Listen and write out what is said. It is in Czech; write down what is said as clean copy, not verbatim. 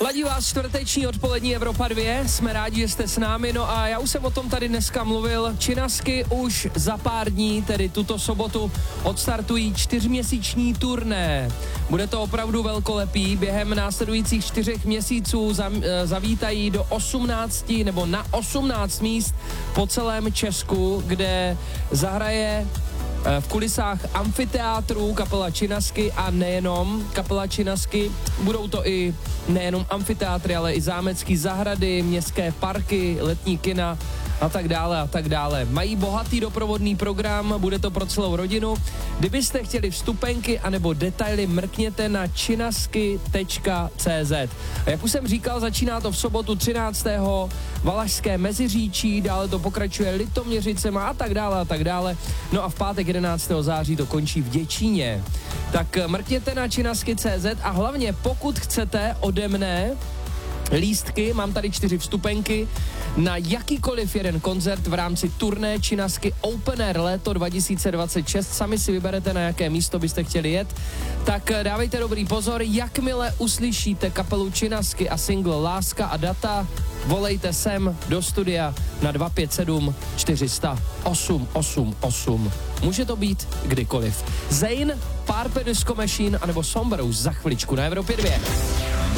Ladí vás čtvrteční odpolední Evropa 2, jsme rádi, že jste s námi, no a já už jsem o tom tady dneska mluvil, Činasky už za pár dní, tedy tuto sobotu, odstartují 4měsíční turné. Bude to opravdu velkolepý, během následujících 4 měsíců zavítají do 18 nebo na 18 míst po celém Česku, kde zahraje v kulisách amfiteátru kapela Činasky a nejenom kapela Činasky. Budou to i nejenom amfiteátry, ale i zámecké zahrady, městské parky, letní kina a tak dále a tak dále. Mají bohatý doprovodný program, bude to pro celou rodinu. Kdybyste chtěli vstupenky anebo detaily, mrkněte na činasky.cz. A jak už jsem říkal, začíná to v sobotu 13. Valašské Meziříčí, dále to pokračuje Litoměřicema a tak dále a tak dále. No a v pátek 11. září to končí v Děčíně. Tak mrkněte na činasky.cz a hlavně pokud chcete ode mne lístky, mám tady 4 vstupenky na jakýkoliv jeden koncert v rámci turné Činasky Open Air léto 2026. Sami si vyberete, na jaké místo byste chtěli jet. Tak dávejte dobrý pozor, jakmile uslyšíte kapelu Činasky a single Láska a data, volejte sem do studia na 257 400 888. Může to být kdykoliv. Zayn, Purple Disco Machine anebo Somber už za chviličku na Evropě 2.